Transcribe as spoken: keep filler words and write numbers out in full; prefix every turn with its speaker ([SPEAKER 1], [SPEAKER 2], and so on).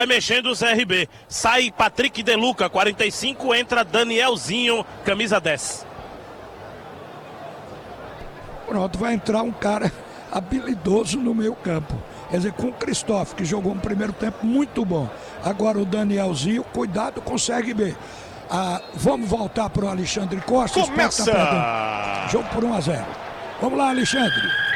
[SPEAKER 1] Vai mexendo o C R B. Sai Patrick De Luca, quarenta e cinco, entra Danielzinho, camisa dez.
[SPEAKER 2] Pronto, vai entrar um cara habilidoso no meio campo. Quer dizer, com o Cristóvão, que jogou um primeiro tempo muito bom. Agora o Danielzinho, cuidado com o C R B. Ah, vamos voltar para o Alexandre Costa.
[SPEAKER 1] Começa!
[SPEAKER 2] Tá jogo por um a zero. Vamos lá, Alexandre.